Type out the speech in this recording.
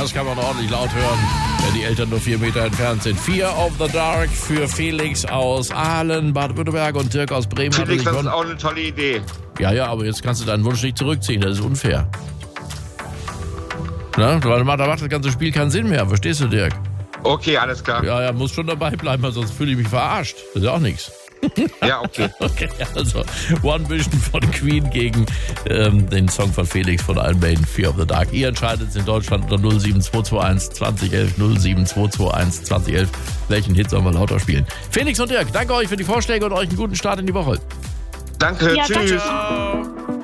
Das kann man ordentlich laut hören, wenn die Eltern nur 4 Meter entfernt sind. Fear of the Dark für Felix aus Aalen, Baden-Württemberg und Dirk aus Bremen. Felix, das ist auch eine tolle Idee. Ja, aber jetzt kannst du deinen Wunsch nicht zurückziehen. Das ist unfair. Na, da macht das ganze Spiel keinen Sinn mehr. Verstehst du, Dirk? Okay, alles klar. Ja, muss schon dabei bleiben, weil sonst fühle ich mich verarscht. Das ist auch nichts. Ja, okay. Okay, also One Vision von Queen gegen den Song von Felix von Iron Maiden, Fear of the Dark. Ihr entscheidet es in Deutschland unter 07221 2011 07221 2011. Welchen Hit sollen wir lauter spielen? Felix und Dirk, danke euch für die Vorschläge und euch einen guten Start in die Woche. Danke, Ja, tschüss. danke.